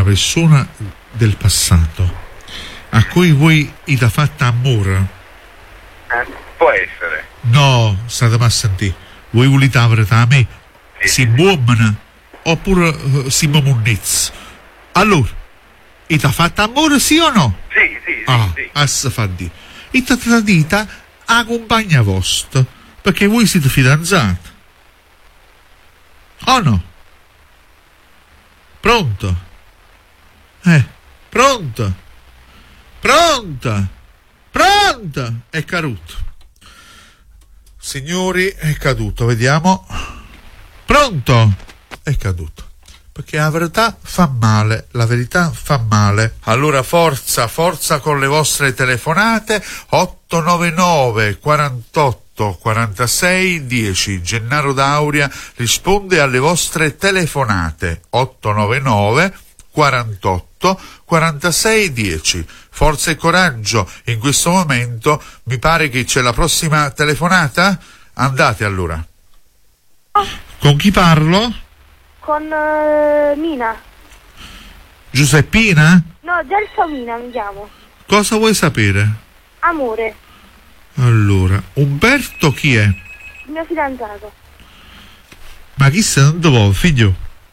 persona del passato a cui voi avete fatto amore? Può essere. No, state a sentire. Voi volete avere da me? Si uomini oppure si munnizzi? Allora, avete fatto amore sì o no? Sì. Assa fa di. Avete tradita a compagna vostra perché voi siete fidanzati. O no? Pronto? Pronto? È caduto. Signori, è caduto, vediamo. Pronto? È caduto. Perché la verità fa male, la verità fa male. Allora forza con le vostre telefonate. 899 48 46 10. Gennaro D'Auria risponde alle vostre telefonate. 899 48 46 10. Forza e coraggio. In questo momento mi pare che c'è la prossima telefonata. Andate allora. Con chi parlo? Con Mina. Giuseppina? No, Gelsomina mi chiamo. Cosa vuoi sapere? Amore, Allora, Umberto chi è? il mio fidanzato. Ma chi se non ti vuole, figlio?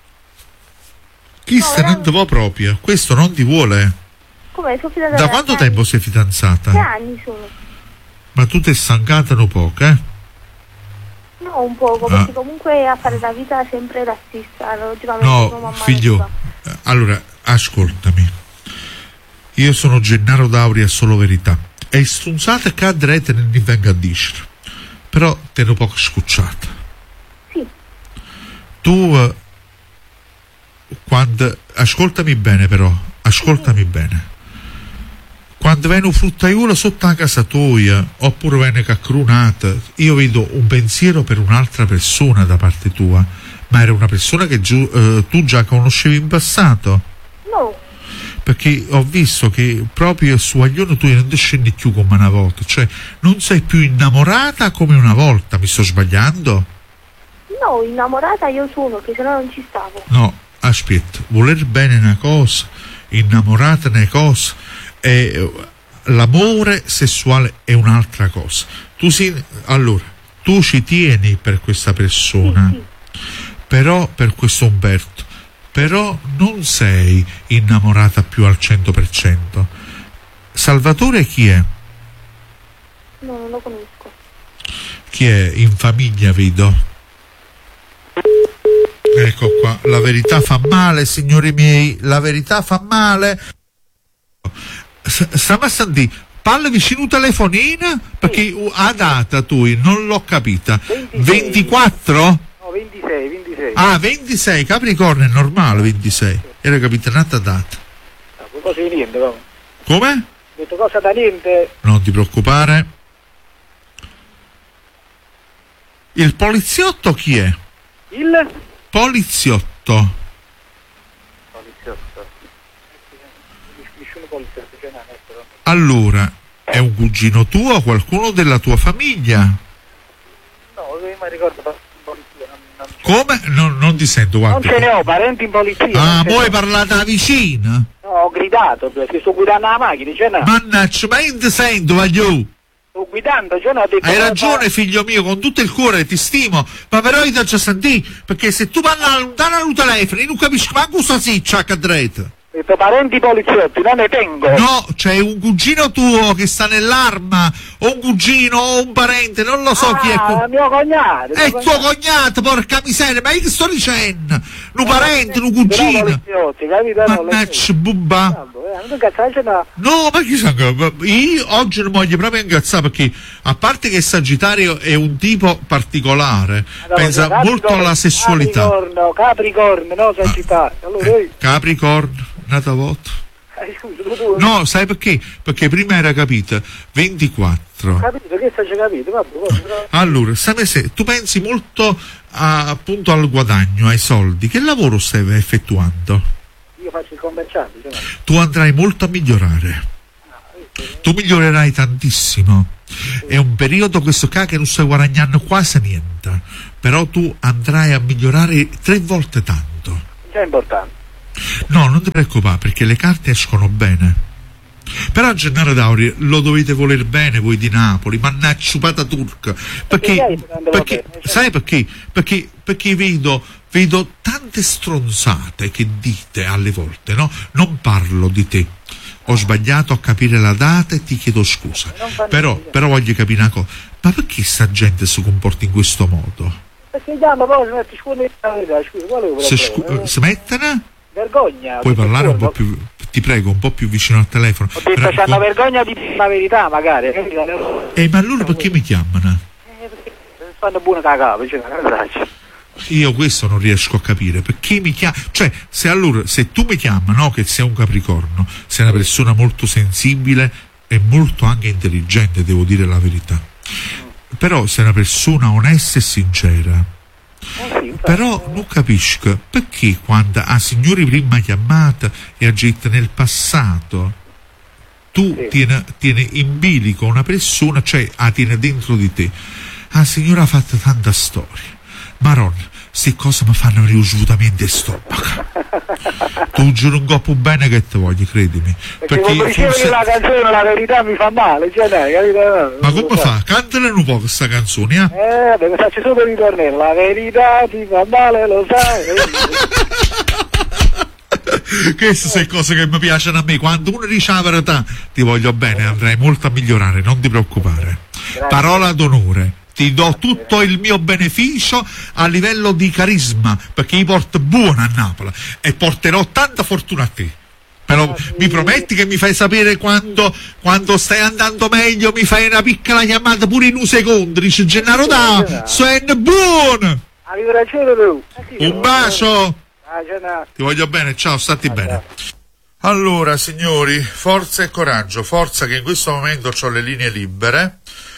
Chi No, se non ti vuole proprio? Questo non ti vuole. Come sono fidanzata? Da quanto tempo sei fidanzata? 3 anni sono. Ma tu ti stancata un poco, eh? No, un poco, perché comunque a fare la vita sempre razzista. Logicamente sono No, mamma figlio, allora, ascoltami. Io sono Gennaro D'Auria, solo verità. E strunzate che andrete non mi venga a dire. Però te ne poco scucciata. Sì. Tu, quando... Ascoltami bene però, ascoltami bene. Quando viene un fruttaiolo sotto la casa tua, oppure viene caccrunata, io vedo un pensiero per un'altra persona da parte tua, ma era una persona che tu già conoscevi in passato. No. Perché ho visto che proprio su Aglione tu non ti scendi più come una volta, cioè non sei più innamorata come una volta, mi sto sbagliando? No, innamorata io sono, che se no non ci stavo. No, aspetta, voler bene una cosa, innamorata una cosa, e l'amore sessuale è un'altra cosa. Allora, tu ci tieni per questa persona, Sì. però per questo Umberto, però non sei innamorata più al 100%. Salvatore chi è? No, non lo conosco. Chi è? In famiglia vedo. Ecco qua, la verità fa male, signori miei, la verità fa male. Stiamo a sentire, parla vicino un telefonino, perché a data tu non l'ho capita. 24? No, 26. Ah, 26, Capricorno è normale 26. Era capitanata data. Cosa di niente, no? Come? Ho detto cosa da niente. Non ti preoccupare. Il poliziotto chi è? Il? Poliziotto. Nessuno poliziotto, cioè no, Allora, è un cugino tuo o qualcuno della tua famiglia? no, io mi ricordo in polizia. Come? Non ti sento, guarda. Non ce ne ho, parenti in polizia. Ah, poi parlate da vicino? No, ho gridato, perché sto guidando la macchina, cioè no. Mannaggia, ma io ti sento, voglio. Sto guidando, cioè no, ho detto... Hai ragione, figlio mio, con tutto il cuore ti stimo, ma però io ti faccio sentire, perché se tu parli lontano al telefono, io non capisco manco cosa si c'ha che dreta. Ho detto parenti poliziotti, non ne tengo. No, c'è un cugino tuo che sta nell'arma, o un cugino, o un parente, non lo so chi è. Mio cognato. È tuo cognato, porca miseria, ma io che sto dicendo? Un parente, un cugino. Poliziotti, capito? Mannaggia, bubba. Non cazzare, no. No, ma chi sa che io oggi non voglio proprio incazzare, perché a parte che Sagittario è un tipo particolare, pensa molto alla sessualità. Capricorno, no, Sagittario. Allora, Capricorno, nata volta. Scusa, tu... No, sai perché? Perché prima era capita 24. Capito, che stai capito? Vabbè. Allora, tu pensi molto appunto al guadagno, ai soldi. Che lavoro stai effettuando? Io faccio il commerciante, cioè. Tu andrai molto a migliorare. Tu migliorerai tantissimo. È un periodo questo qua che non stai guadagnando quasi niente, però tu andrai a migliorare 3 volte tanto. È importante. No, non ti preoccupare, perché le carte escono bene. Però Gennaro D'Auria lo dovete voler bene voi di Napoli, mannaggia pata turca, perché sai perché? Perché vedo tante stronzate che dite alle volte, no? Non parlo di te, ho sbagliato a capire la data e ti chiedo scusa, però voglio capire una cosa, ma perché sta gente si comporta in questo modo? Perché chiama poi si mette scuola la verità, scusa, qual è il problema? Si mettono? Vergogna. Puoi parlare un po' più, ti prego, un po' più vicino al telefono. Ho detto c'hanno vergogna di dire la verità, magari. Ma allora perché mi chiamano? Perché fanno buona cagata, cioè una casaccia. Io questo non riesco a capire, perché mi chiama, cioè se tu mi chiami, no, che sei un Capricorno, sei una persona molto sensibile e molto anche intelligente, devo dire la verità, però sei una persona onesta e sincera. Sì, Però non capisco perché quando a signori prima chiamata e a gente nel passato tu tieni in bilico una persona, cioè tiene dentro di te. La signora ha fatto tanta storia, Maron, queste cose mi fanno venire svuotamento e stomaco. Tu giuro un po' più bene che te voglio, credimi. Perché forse la canzone La verità mi fa male, cioè dai, capito? Ma come fa? Cantala un po' questa canzone, vabbè, mi faccio solo il ritornello. La verità ti fa male, lo sai. Queste sono cose che mi piacciono a me. Quando uno dice la verità, ti voglio bene, andrai molto a migliorare, non ti preoccupare. Grazie. Parola d'onore. Ti do tutto il mio beneficio a livello di carisma, perché io porto buona a Napoli e porterò tanta fortuna a te. Però mi prometti che mi fai sapere quando stai andando meglio, mi fai una piccola chiamata pure in un secondo, dice Gennaro Da, sono buono. Avevo ragione tu. Un bacio. Gennaro. Ti voglio bene, ciao, stati bene. Allora signori, forza e coraggio, forza che in questo momento ho le linee libere.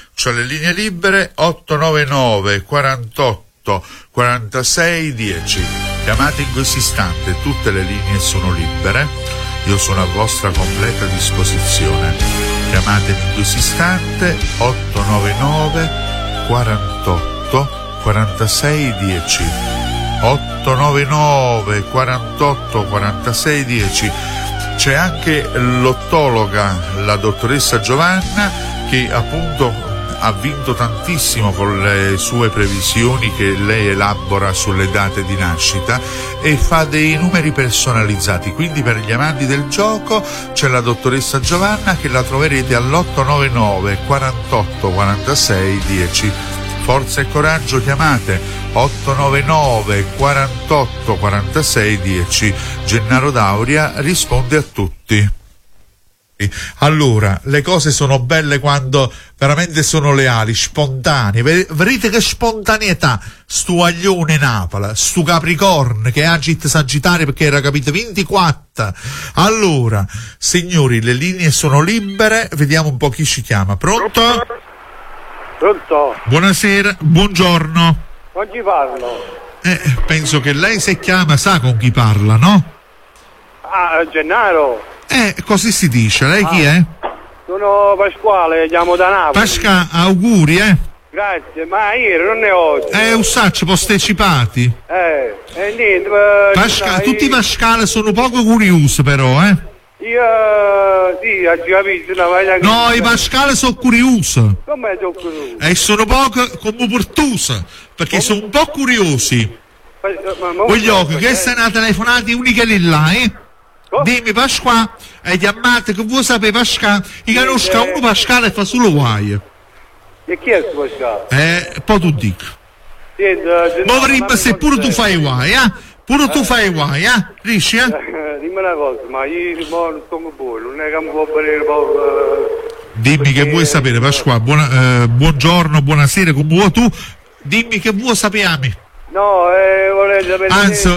899 48 46 10. Chiamate in questo istante, tutte le linee sono libere, io sono a vostra completa disposizione. Chiamatemi in questo istante 899 48 46 10. 899 48 46 10. C'è anche l'ottologa, la dottoressa Giovanna, che appunto ha vinto tantissimo con le sue previsioni che lei elabora sulle date di nascita e fa dei numeri personalizzati. Quindi per gli amanti del gioco c'è la dottoressa Giovanna, che la troverete all'899 48 46 10. Forza e coraggio, chiamate 899 48 46 10. Gennaro D'Auria risponde a tutti. Allora, le cose sono belle quando veramente sono leali, spontanee. Vedete che spontaneità stu aglione Napoli, stu Capricorno che agit Sagittario, perché era capito 24. Allora, signori, le linee sono libere, vediamo un po' chi ci chiama. Pronto? Pronto? Buonasera, buongiorno. Non ci parlo. Penso che lei, se chiama, sa con chi parla, no? Gennaro. Così si dice. Lei chi è? Sono Pasquale, chiamo da Napoli. Pasca, auguri, Grazie, ma ieri non ne ho. Usacci postecipati. Niente. Pasca, tutti i Pascale sono poco curiosi però, Io, sì, ho capito. No, i Pascale sono curiosi. Come sono curiosi? E sono poco come portusi, perché sono un po' curiosi. Voglio che questa è una telefonata unica lì là, Dimmi Pasquale, e chiamate che vuoi sapere Pasquale, io conosco uno Pasquale e fa solo guai. E chi è questo Pasquale? Poi tu dico. Ma vorremmo se pure tu fai guai, Pure tu fai guai, Riesci, Dimmi una cosa, ma io non sono buono, non è che mi può venire Dimmi che vuoi sapere Pasquale, buongiorno, buonasera, come vuoi tu, dimmi che vuoi sapere. No, vorrei sapere. Anzi,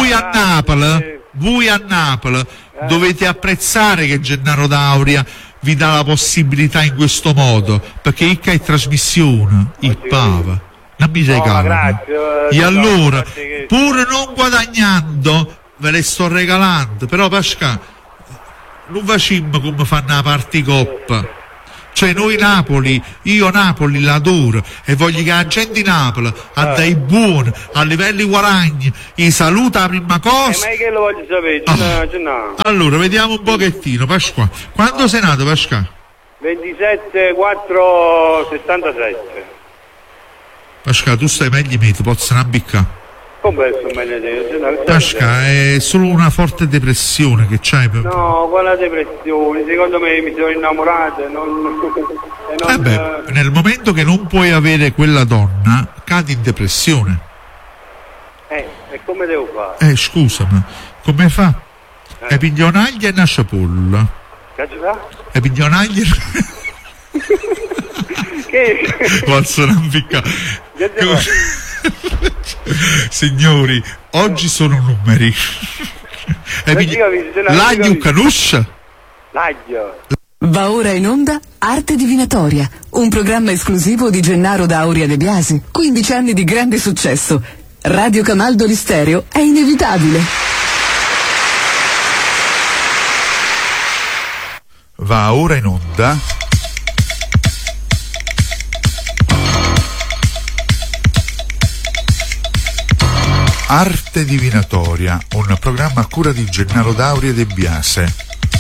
voi a Napoli dovete apprezzare che Gennaro D'Auria vi dà la possibilità in questo modo, perché il che è trasmissione, il Pava, non mi regalano. E allora, pur non guadagnando, ve le sto regalando, però Pasquale, non facciamo come fanno la particoppa, Cioè noi io Napoli l'adoro e voglio che la gente di Napoli ha dei buoni, a livelli guadagni, i saluta la prima cosa. Ma che lo voglio sapere? No. Allora, vediamo un pochettino, Pasqua. Quando sei nato, Pasqua? 27/4/77. Pasqua, tu stai meglio di me, ti posso abbiccare. Come sto meglio di te? Pasqua, è solo una forte depressione che c'hai. No, quella depressione, secondo me mi sono innamorato nel momento che non puoi avere quella donna, cadi in depressione. E come devo fare? Scusami, come fa? E piglionaglia e una ciapolla. Che fa? E piglionaglia Che? posso abbiccare. Signori, oggi sono numeri. L'aglio canuscia? L'aglio. Va ora in onda Arte Divinatoria, un programma esclusivo di Gennaro D'Auria De Biasi. 15 anni di grande successo. Radio Camaldoli Stereo è inevitabile. Va ora in onda Arte Divinatoria, un programma a cura di Gennaro D'Auria De Biase.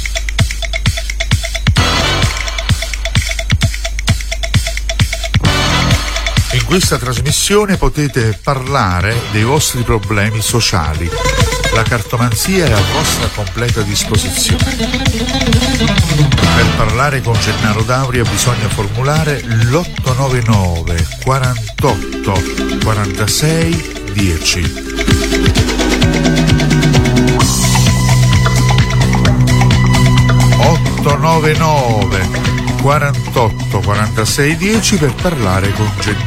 In questa trasmissione potete parlare dei vostri problemi sociali. La cartomanzia è a vostra completa disposizione. Per parlare con Gennaro D'Auria bisogna formulare l'899 48 46 10. 899 48 46 10 per parlare con Gennaro.